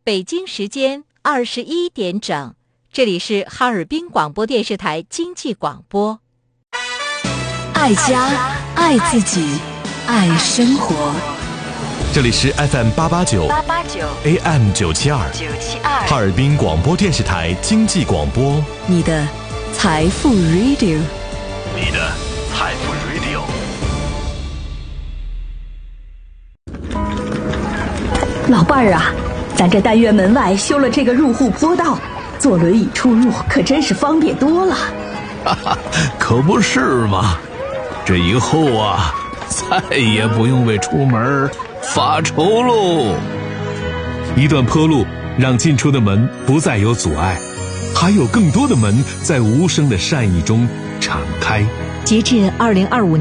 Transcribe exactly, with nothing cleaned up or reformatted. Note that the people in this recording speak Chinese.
北京时间二十一点整，这里是哈尔滨广播电视台经济广播。 爱家，爱自己，爱生活。 这里是 F M 八八九 A M 九七二哈尔滨广播电视台经济广播， 你的财富 Radio， 你的财富 Radio。 老伴儿啊，咱这单元门外修了这个入户坡道，坐轮椅出入可真是方便多了。 哈哈，可不是嘛，这以后啊再也不用为出门发愁喽。 一段坡路让进出的门不再有阻碍，还有更多的门在无声的善意中敞开。 截至二零二五年